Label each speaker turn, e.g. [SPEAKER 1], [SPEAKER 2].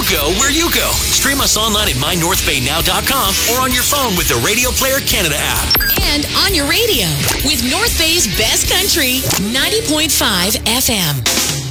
[SPEAKER 1] go where you go. Stream us online at mynorthbaynow.com or on your phone with the Radio Player Canada app.
[SPEAKER 2] And on your radio with North Bay's best country, 90.5 FM.